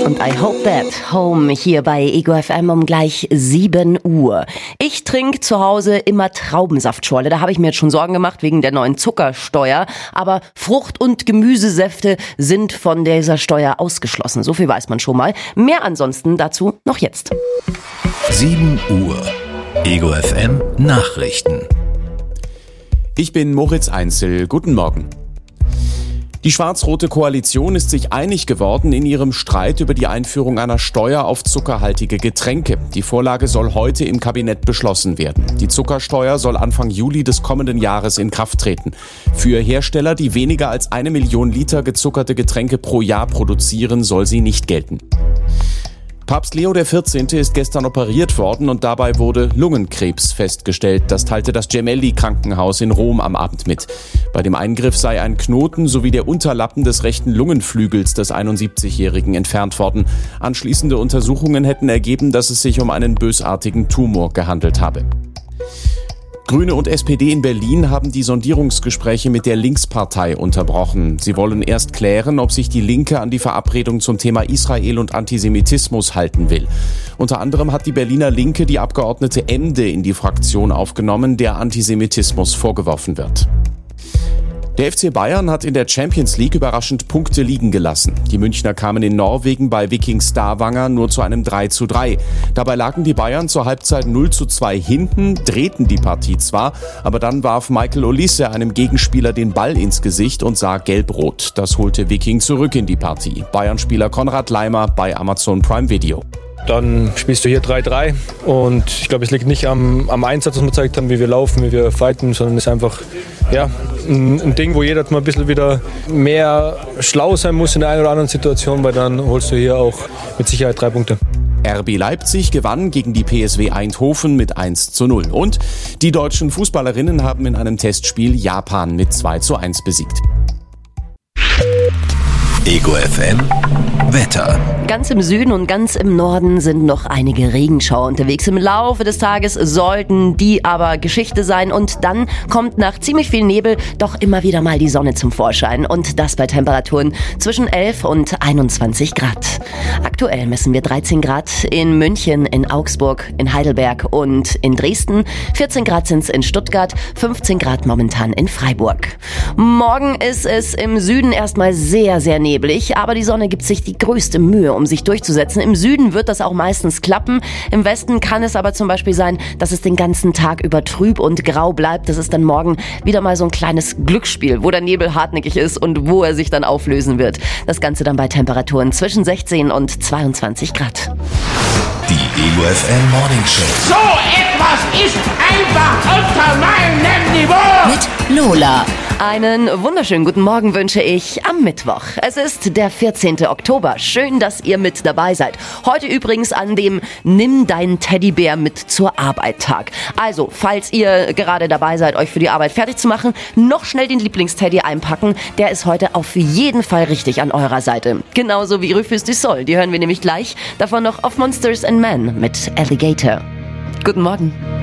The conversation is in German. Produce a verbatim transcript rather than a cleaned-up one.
Und I hope that home hier bei Ego F M um gleich sieben Uhr. Ich trinke zu Hause immer Traubensaftschorle. Da habe ich mir jetzt schon Sorgen gemacht wegen der neuen Zuckersteuer. Aber Frucht- und Gemüsesäfte sind von dieser Steuer ausgeschlossen. So viel weiß man schon mal. Mehr ansonsten dazu noch jetzt. sieben Uhr. Ego F M Nachrichten. Ich bin Moritz Einzel. Guten Morgen. Die schwarz-rote Koalition ist sich einig geworden in ihrem Streit über die Einführung einer Steuer auf zuckerhaltige Getränke. Die Vorlage soll heute im Kabinett beschlossen werden. Die Zuckersteuer soll Anfang Juli des kommenden Jahres in Kraft treten. Für Hersteller, die weniger als eine Million Liter gezuckerte Getränke pro Jahr produzieren, soll sie nicht gelten. Papst Leo der vierzehnte ist gestern operiert worden und dabei wurde Lungenkrebs festgestellt. Das teilte das Gemelli-Krankenhaus in Rom am Abend mit. Bei dem Eingriff sei ein Knoten sowie der Unterlappen des rechten Lungenflügels des einundsiebzigjährigen entfernt worden. Anschließende Untersuchungen hätten ergeben, dass es sich um einen bösartigen Tumor gehandelt habe. Grüne und S P D in Berlin haben die Sondierungsgespräche mit der Linkspartei unterbrochen. Sie wollen erst klären, ob sich die Linke an die Verabredung zum Thema Israel und Antisemitismus halten will. Unter anderem hat die Berliner Linke die Abgeordnete Emde in die Fraktion aufgenommen, der Antisemitismus vorgeworfen wird. Der F C Bayern hat in der Champions League überraschend Punkte liegen gelassen. Die Münchner kamen in Norwegen bei Viking Stavanger nur zu einem drei zu drei. Dabei lagen die Bayern zur Halbzeit null zu zwei hinten, drehten die Partie zwar, aber dann warf Michael Olise einem Gegenspieler den Ball ins Gesicht und sah gelb-rot. Das holte Viking zurück in die Partie. Bayern-Spieler Konrad Leimer bei Amazon Prime Video. Dann spielst du hier drei drei und ich glaube, es liegt nicht am, am Einsatz, was wir gezeigt haben, wie wir laufen, wie wir fighten, sondern es ist einfach ja, ein, ein Ding, wo jeder mal ein bisschen wieder mehr schlau sein muss in der einen oder anderen Situation, weil dann holst du hier auch mit Sicherheit drei Punkte. R B Leipzig gewann gegen die P S V Eindhoven mit eins zu null. Und die deutschen Fußballerinnen haben in einem Testspiel Japan mit zwei zu eins besiegt. Ego F M Wetter. Ganz im Süden und ganz im Norden sind noch einige Regenschauer unterwegs. Im Laufe des Tages sollten die aber Geschichte sein. Und dann kommt nach ziemlich viel Nebel doch immer wieder mal die Sonne zum Vorschein. Und das bei Temperaturen zwischen elf und einundzwanzig Grad. Aktuell messen wir dreizehn Grad in München, in Augsburg, in Heidelberg und in Dresden. vierzehn Grad sind es in Stuttgart, fünfzehn Grad momentan in Freiburg. Morgen ist es im Süden erstmal sehr, sehr neblig. Aber die Sonne gibt sich die größte Mühe, um sich durchzusetzen. Im Süden wird das auch meistens klappen. Im Westen kann es aber zum Beispiel sein, dass es den ganzen Tag über trüb und grau bleibt. Das ist dann morgen wieder mal so ein kleines Glücksspiel, wo der Nebel hartnäckig ist und wo er sich dann auflösen wird. Das Ganze dann bei Temperaturen zwischen sechzehn und zweiundzwanzig Grad. Die Ego F M Morning Show. So etwas ist einfach unter meinem Niveau. Mit Lola. Einen wunderschönen guten Morgen wünsche ich am Mittwoch. Es ist der vierzehnte Oktober. Schön, dass ihr mit dabei seid. Heute übrigens an dem Nimm deinen Teddybär mit zur Arbeit Tag. Also, falls ihr gerade dabei seid, euch für die Arbeit fertig zu machen, noch schnell den Lieblingsteddy einpacken. Der ist heute auf jeden Fall richtig an eurer Seite. Genauso wie Rufus du Sol. Die hören wir nämlich gleich. Davon noch auf Monsters and Men mit Alligator. Guten Morgen.